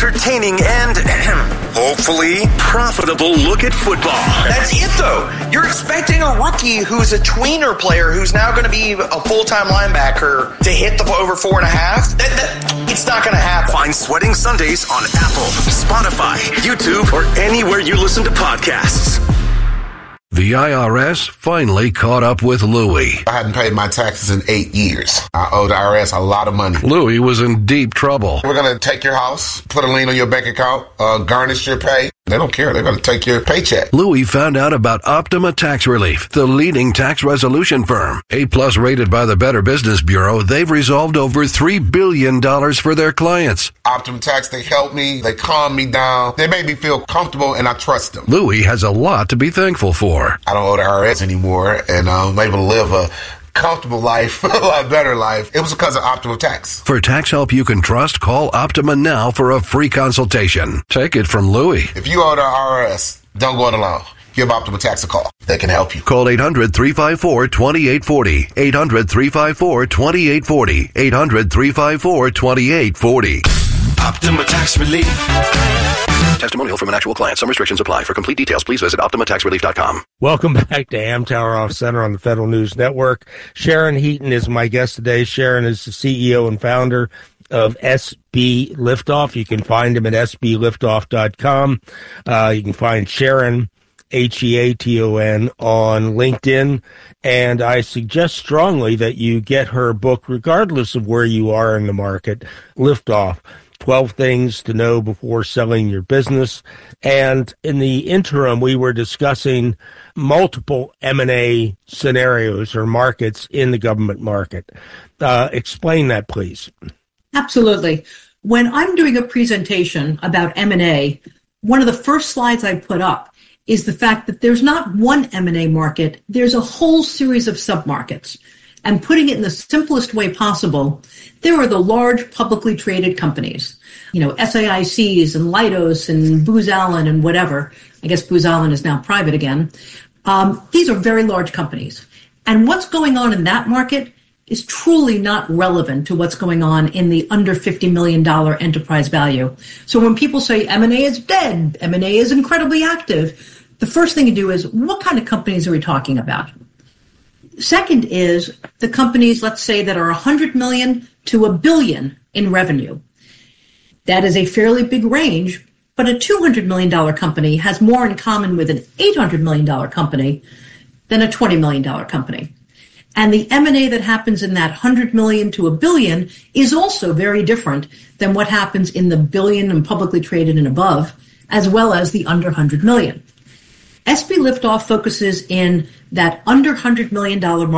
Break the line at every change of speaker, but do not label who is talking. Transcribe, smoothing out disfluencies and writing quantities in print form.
entertaining, and hopefully profitable look at football.
That's it, though. You're expecting a rookie who's a tweener player who's now going to be a full-time linebacker to hit the over 4.5? It's not going to happen.
Find Sweating Sundays on Apple, Spotify, YouTube, or anywhere you listen to podcasts.
The IRS finally caught up with Louie.
I hadn't paid my taxes in 8 years. I owe the IRS a lot of money.
Louie was in deep trouble.
We're going to take your house, put a lien on your bank account, garnish your pay. They don't care. They're going to take your paycheck.
Louie found out about Optima Tax Relief, the leading tax resolution firm. A-plus rated by the Better Business Bureau, they've resolved over $3 billion for their clients.
Optima Tax, they help me. They calm me down. They make me feel comfortable, and I trust them.
Louie has a lot to be thankful for.
I don't owe the IRS anymore, and I'm able to live a comfortable life, a lot better life. It was because of Optima Tax.
For tax help you can trust, call Optima now for a free consultation. Take it from Louie.
If you owe the IRS, don't go it alone. Give Optima Tax a call. They can help you.
Call 800-354-2840. 800-354-2840. 800-354-2840.
Optima Tax Relief.
Testimonial from an actual client. Some restrictions apply. For complete details, please visit OptimaTaxRelief.com.
Welcome back to Amtower Off Center on the Federal News Network. Sharon Heaton is my guest today. Sharon is the CEO and founder of SB Liftoff. You can find him at sbliftoff.com. You can find Sharon, Heaton, on LinkedIn. And I suggest strongly that you get her book, regardless of where you are in the market, Liftoff. 12 things to know before selling your business. And in the interim, we were discussing multiple M&A scenarios or markets in the government market. Explain that, please.
Absolutely. When I'm doing a presentation about M&A, one of the first slides I put up is the fact that there's not one M&A market, there's a whole series of submarkets. And putting it in the simplest way possible, there are the large publicly traded companies, SAICs and Leidos and Booz Allen and whatever. I guess Booz Allen is now private again. These are very large companies. And what's going on in that market is truly not relevant to what's going on in the under $50 million enterprise value. So when people say M&A is dead, M&A is incredibly active, the first thing you do is, what kind of companies are we talking about? Second is the companies, let's say, that are 100 million to $1 billion in revenue. That is a fairly big range, but a $200 million company has more in common with an $800 million company than a $20 million company. And the M&A that happens in that 100 million to $1 billion is also very different than what happens in the billion and publicly traded and above, as well as the under 100 million. SB Liftoff focuses in that under $100 million market